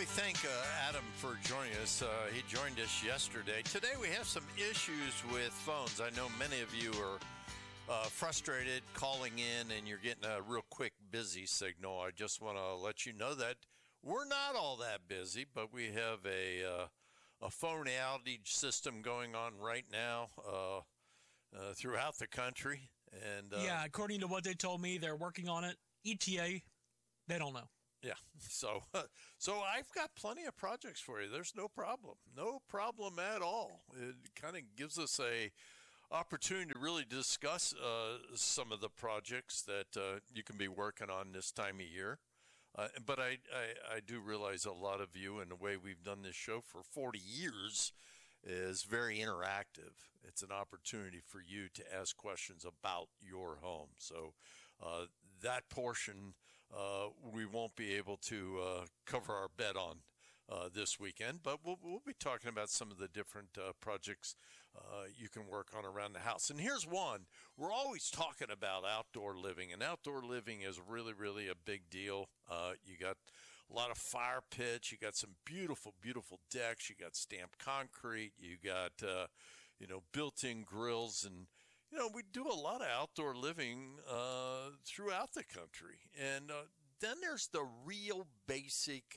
we thank Adam for joining us. He joined us yesterday. Today we have some issues with phones. I know many of you are frustrated calling in and you're getting a real quick busy signal. I just want to let you know that we're not all that busy, but we have a phone outage system going on right now throughout the country. And yeah, according to what they told me, they're working on it. ETA, they don't know. Yeah, so I've got plenty of projects for you. There's no problem at all. It kind of gives us a opportunity to really discuss some of the projects that you can be working on this time of year. But I do realize a lot of you, and the way we've done this show for 40 years, is very interactive. It's an opportunity for you to ask questions about your home. So that portion we won't be able to cover our bet on this weekend, but we'll be talking about some of the different projects you can work on around the house. And here's one. We're always talking about outdoor living, and outdoor living is really, really a big deal. You got a lot of fire pits. You got some beautiful, beautiful decks. You got stamped concrete. You got, built-in grills. And, we do a lot of outdoor living throughout the country. And then there's the real basic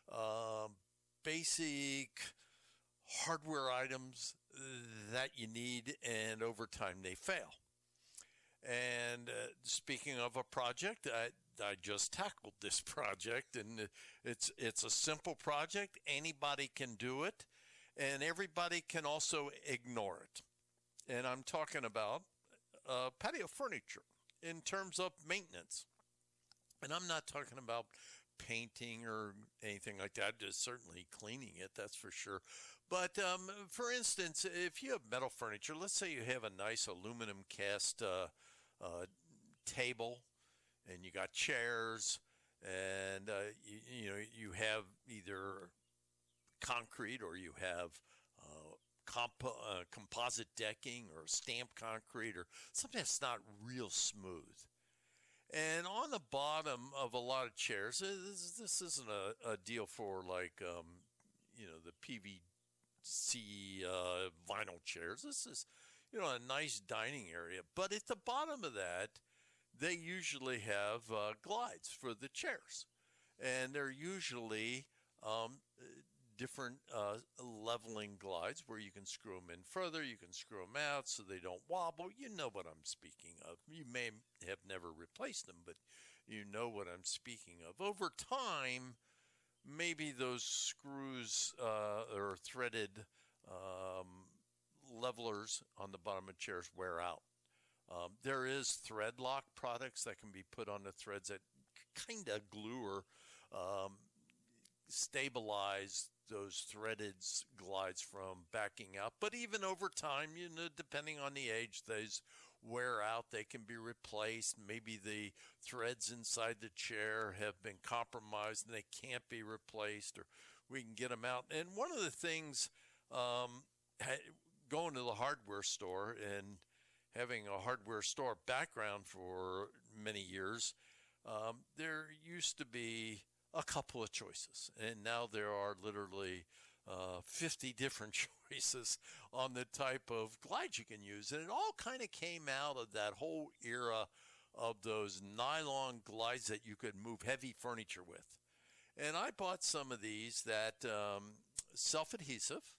hardware items that you need, and over time they fail. And speaking of a project, I just tackled this project, and it's a simple project. Anybody can do it, and everybody can also ignore it. And I'm talking about patio furniture in terms of maintenance. And I'm not talking about painting or anything like that. Just certainly cleaning it, that's for sure. But for instance, if you have metal furniture, let's say you have a nice aluminum cast table, and you got chairs, and you have either concrete or you have composite decking or stamped concrete or something that's not real smooth. And on the bottom of a lot of chairs, this isn't a deal for like the PVC vinyl chairs. This is a nice dining area, but at the bottom of that, they usually have glides for the chairs, and they're usually different leveling glides where you can screw them in further, you can screw them out so they don't wobble. You know what I'm speaking of. You may have never replaced them, but you know what I'm speaking of. Over time, maybe those screws or threaded levelers on the bottom of chairs wear out. There is thread lock products that can be put on the threads that kind of glue or stabilize those threaded glides from backing out. But even over time, depending on the age, those wear out. They can be replaced. Maybe the threads inside the chair have been compromised and they can't be replaced, or we can get them out. And one of the things, going to the hardware store and having a hardware store background for many years, there used to be a couple of choices, and now there are literally 50 different choices on the type of glides you can use. And it all kind of came out of that whole era of those nylon glides that you could move heavy furniture with. And I bought some of these that self-adhesive.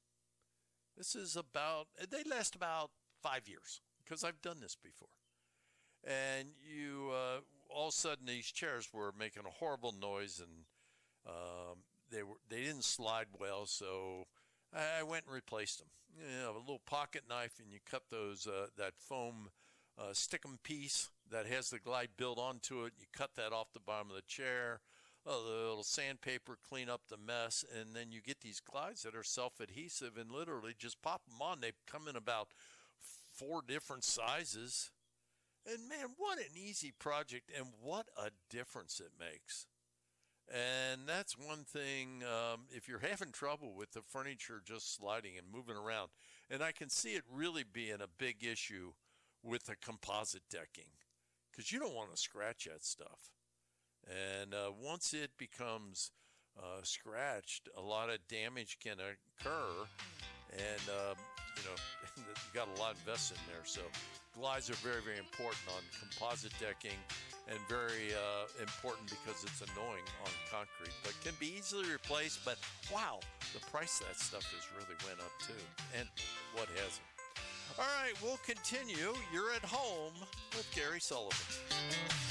They last about 5 years, because I've done this before. And all of a sudden these chairs were making a horrible noise, and they didn't slide well, so I went and replaced them. A little pocket knife, and you cut those that foam stickum piece that has the glide built onto it. You cut that off the bottom of the chair. A little sandpaper, clean up the mess, and then you get these glides that are self-adhesive, and literally just pop them on. They come in about 4 different sizes. And man, what an easy project, and what a difference it makes. And that's one thing, if you're having trouble with the furniture just sliding and moving around, and I can see it really being a big issue with the composite decking, because you don't want to scratch that stuff. And once it becomes scratched, a lot of damage can occur, and you got a lot invested in there. So glides are very, very important on composite decking, and very important because it's annoying on concrete, but can be easily replaced. But wow, the price of that stuff has really went up too, and what hasn't? All right, we'll continue. You're at home with Gary Sullivan.